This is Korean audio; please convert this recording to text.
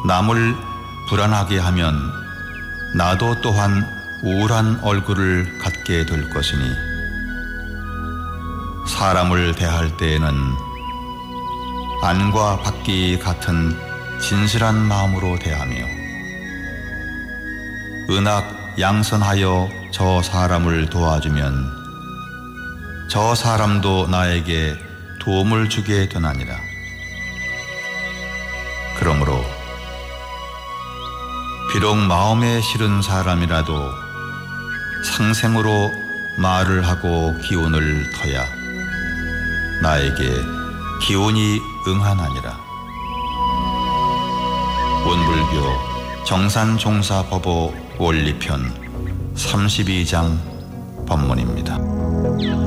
남을 불안하게 하면 나도 또한 우울한 얼굴을 갖게 될 것이니 사람을 대할 때에는 안과 밖이 같은 진실한 마음으로 대하며 은악양선하여 저 사람을 도와주면 저 사람도 나에게 도움을 주게 되나니라. 그러므로 비록 마음에 싫은 사람이라도 상생으로 말을 하고 기운을 터야 나에게 기운이 응하나니라. 원불교 정산종사법오 원리편 32장 법문입니다.